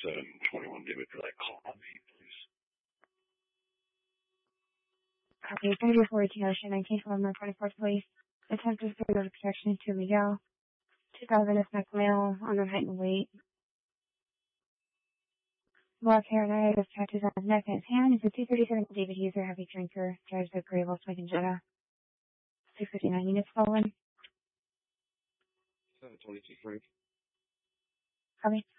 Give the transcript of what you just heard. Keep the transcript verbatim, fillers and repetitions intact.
seven twenty-one David for that call on me, please. Copy. thirty-four forty-two Ocean, nineteen twelve North twenty-fourth Police. Attempted pseudo protection to Miguel. two thousand ethnic male, under height and weight. Black hair and eye with tattoos on his neck and his hand. Is a two thirty-seven David User, heavy drinker. Drives a gray Volkswagen Jetta. six fifty-nine units following. seven twenty-two Frank. Copy.